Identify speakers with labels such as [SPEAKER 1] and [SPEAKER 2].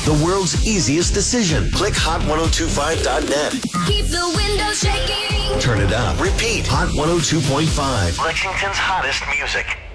[SPEAKER 1] the world's easiest decision. Click hot1025.net.
[SPEAKER 2] Keep the windows shaking.
[SPEAKER 1] Turn it up. Repeat. Hot 102.5.
[SPEAKER 3] Lexington's hottest music.